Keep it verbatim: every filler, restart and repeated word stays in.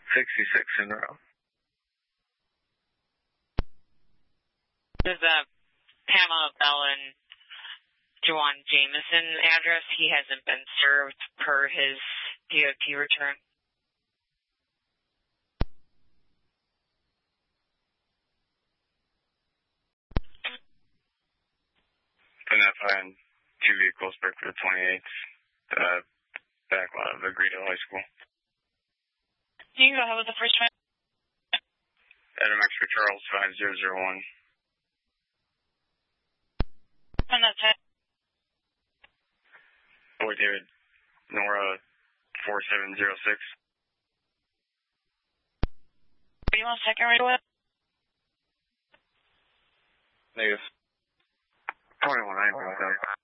sixty-six in a row. There's a Pamela Bell and Juwan Jameson address. He hasn't been served per his D O T return. Putting that behind two vehicles back for the twenty-eighth, uh, back lot of Agrito High School. You can go ahead with the first one. Adam X-ray Charles, five zero zero one. On that side. Boy David, Nora, four seven zero six. Do you want a second right away? Negative. twenty-one, I ain't